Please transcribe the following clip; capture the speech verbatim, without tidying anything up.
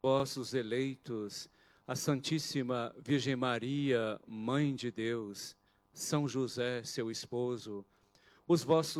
vossos eleitos, a Santíssima Virgem Maria, Mãe de Deus, São José, seu esposo, os vossos